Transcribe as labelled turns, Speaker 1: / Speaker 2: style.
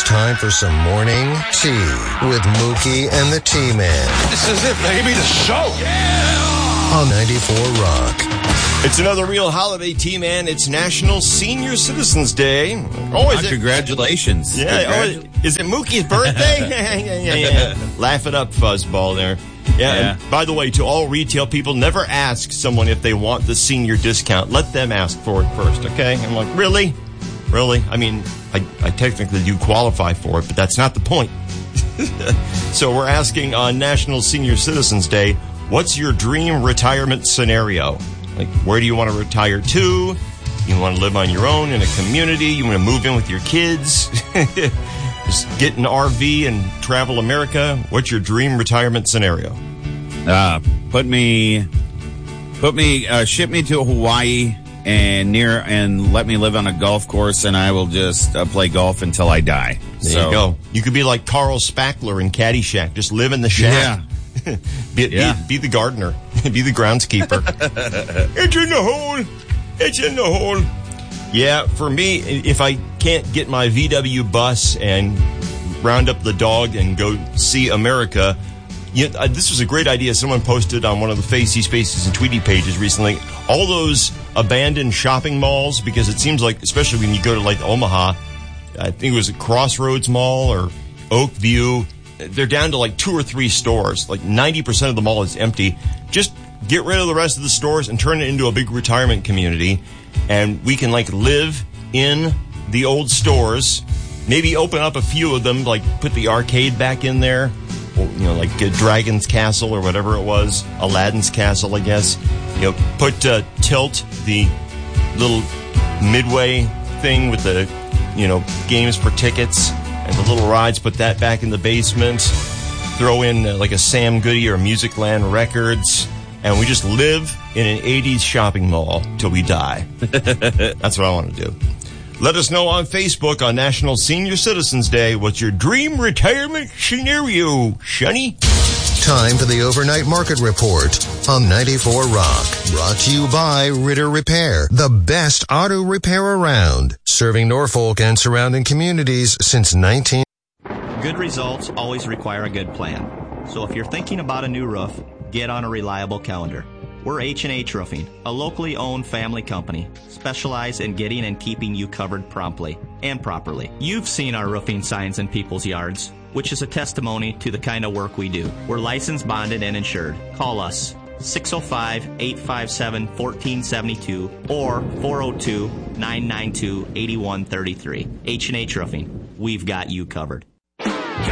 Speaker 1: time for some morning tea with Mookie and the T-Man.
Speaker 2: This is it, baby, the show.
Speaker 1: Yeah! On 94 Rock.
Speaker 3: It's another real holiday, T-Man. It's National Senior Citizens Day. Oh, is it?
Speaker 4: Congratulations.
Speaker 3: Yeah. Is it Mookie's birthday? Yeah. Laugh it up, fuzzball there. Yeah. And by the way, to all retail people, never ask someone if they want the senior discount. Let them ask for it first, okay? I'm like, really? Really? I mean, I technically do qualify for it, but that's not the point. So we're asking on National Senior Citizens Day, what's your dream retirement scenario? Like, where do you want to retire to? You want to live on your own in a community? You want to move in with your kids? Just get an RV and travel America? What's your dream retirement scenario?
Speaker 4: Ship me to Hawaii and let me live on a golf course, and I will just play golf until I die.
Speaker 3: There you go. You could be like Carl Spackler in Caddyshack. Just live in the shack. Yeah. Be the gardener. Be the groundskeeper. It's in the hole. It's in the hole. Yeah, for me, if I can't get my VW bus and round up the dog and go see America, this was a great idea. Someone posted on one of the Facey Spaces and Tweety pages recently, all those abandoned shopping malls, because it seems like, especially when you go to like Omaha, I think it was a Crossroads Mall or Oak View, they're down to like 2 or 3 stores. Like 90% of the mall is empty. Just get rid of the rest of the stores and turn it into a big retirement community. And we can like live in the old stores, maybe open up a few of them, like put the arcade back in there, or, like Dragon's Castle or whatever it was, Aladdin's Castle, I guess. Put Tilt, the little midway thing with the, games for tickets and the little rides, put that back in the basement. Throw in like a Sam Goody or Musicland Records, and we just live in an 80s shopping mall till we die. That's what I want to do. Let us know on Facebook on National Senior Citizens Day. What's your dream retirement scenario, Shunny?
Speaker 1: Time for the Overnight Market Report on 94 Rock. Brought to you by Ritter Repair, the best auto repair around. Serving Norfolk and surrounding communities since 19...
Speaker 5: Good results always require a good plan. So if you're thinking about a new roof, get on a reliable calendar. We're H&H Roofing, a locally owned family company, specialized in getting and keeping you covered promptly and properly. You've seen our roofing signs in people's yards, which is a testimony to the kind of work we do. We're licensed, bonded, and insured. Call us 605-857-1472 or 402-992-8133. H&H Roofing. We've got you covered.